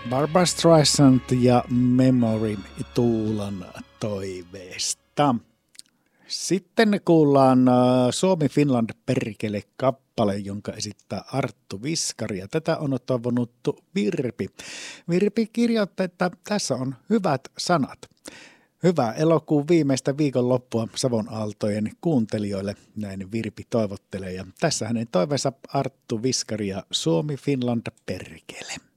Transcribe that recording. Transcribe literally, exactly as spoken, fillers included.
Barbra Streisand ja Memory Tuulan toiveesta. Sitten kuullaan Suomi-Finland perkele kappale, jonka esittää Arttu Viskari. Ja tätä on toivonut Virpi. Virpi kirjoittaa, että tässä on hyvät sanat. Hyvää elokuun viimeistä viikonloppua Savon Aaltojen kuuntelijoille, näin Virpi toivottelee. Ja tässä hänen toiveensa Arttu Viskari ja Suomi-Finland perkele.